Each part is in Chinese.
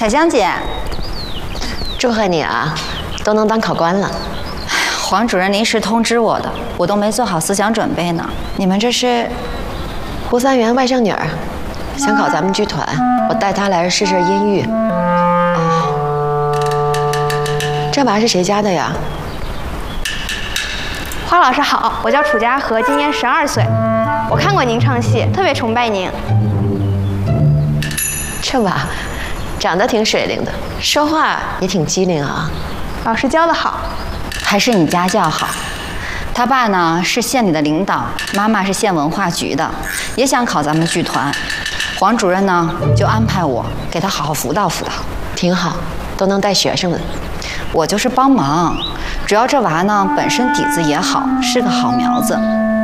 彩香姐， 祝贺你啊，都能当考官了。 黄主任临时通知我的，我都没做好思想准备呢。你们这是？ 胡三元外甥女儿，想考咱们剧团，我带她来试试音域。这娃是谁家的呀？ 花老师好，我叫楚家和，今年12岁。我看过您唱戏，特别崇拜您。 这娃长得挺水灵的，说话也挺机灵啊。 老师教得好。 还是你家教好。他爸呢是县里的领导，妈妈是县文化局的，也想考咱们剧团。黄主任呢就安排我给他好好辅导辅导。 挺好，都能带学生了。 我就是帮忙，主要这娃呢本身底子也好，是个好苗子。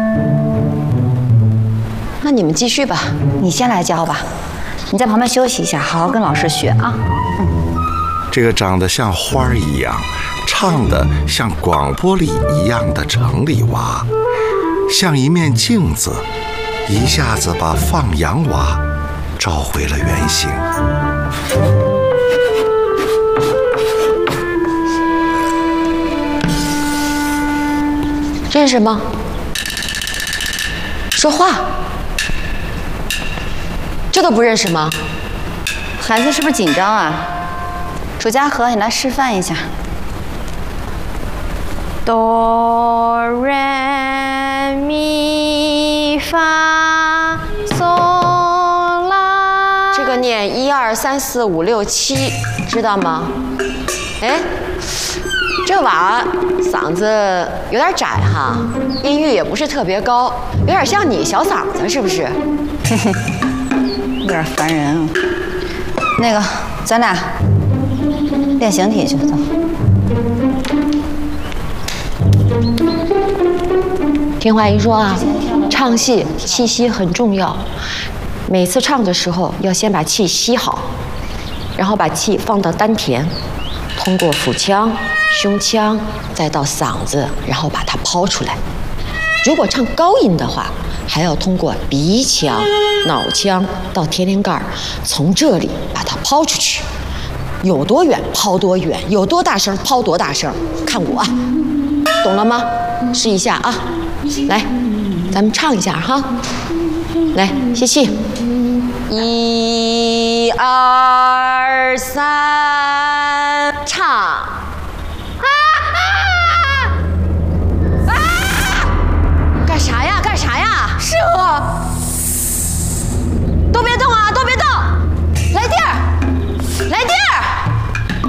那你们继续吧， 你先来教吧，你在旁边休息一下，好好跟老师学啊。 这个长得像花儿一样，唱得像广播里一样的城里娃，像一面镜子，一下子把放羊娃照回了原形。 认识吗？说话，这都不认识吗？ 孩子是不是紧张啊？楚家和，你来示范一下。 哆来咪发嗦拉。 这个念1、2、3、4、5、6、7，知道吗？哎，这娃嗓子有点窄哈，音域也不是特别高，有点像你小嗓子，是不是？ 有点烦人啊。那个，咱俩练形体去，走。 听话一说啊，唱戏气息很重要，每次唱的时候要先把气吸好，然后把气放到丹田，通过腹腔、胸腔，再到嗓子，然后把它抛出来。如果唱高音的话，还要通过鼻腔、脑腔到天灵盖，从这里把它抛出去。有多远抛多远，有多大声抛多大声，看我啊，懂了吗？试一下啊，来，咱们唱一下哈，来吸气，1、2、3。